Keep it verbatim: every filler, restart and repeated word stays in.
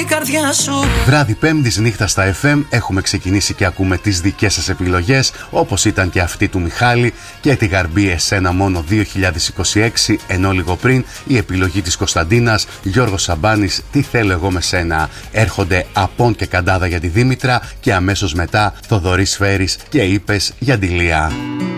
η καρδιά σου. Βράδυ Πέμπτης νύχτα στα εφ εμ έχουμε ξεκινήσει και ακούμε τις δικές σας επιλογές, όπως ήταν και αυτή του Μιχάλη και τη Γαρμπή Εσένα μόνο δύο χιλιάδες είκοσι έξι, ενώ λίγο πριν η επιλογή της Κωνσταντίνας, Γιώργος Σαμπάνης, Τι θέλω εγώ με σένα. Έρχονται Απόν και Καντάδα για τη Δήμητρα και αμέσως μετά Θοδωρής Φέρης και Είπες για τη Λία.